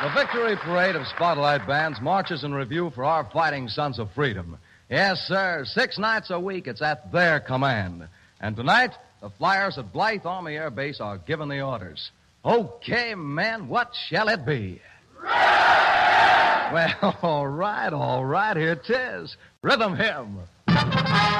The Victory Parade of Spotlight Bands marches in review for our fighting sons of freedom. Yes, sir, 6 nights a week it's at their command. And tonight, the Flyers at Blythe Army Air Base are giving the orders. Okay, men, what shall it be? Well, all right, here 'tis. Rhythm hymn.